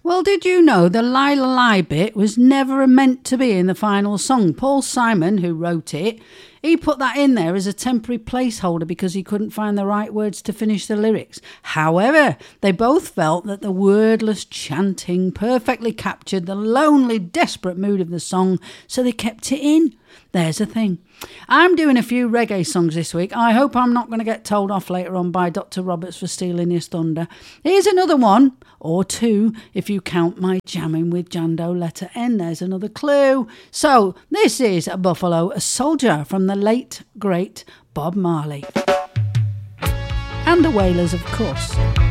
Well, did you know the Lie La Lie bit was never meant to be in the final song? Paul Simon, who wrote it, he put that in there as a temporary placeholder because he couldn't find the right words to finish the lyrics. However, they both felt that the wordless chanting perfectly captured the lonely, desperate mood of the song, so they kept it in. There's a thing. I'm doing a few reggae songs this week. I hope I'm not going to get told off later on by Dr. Roberts for stealing his thunder. Here's another one, or two, if you count my jamming with Jando letter N. There's another clue. So, this is a Buffalo, a soldier from the late, great Bob Marley. And the Wailers, of course.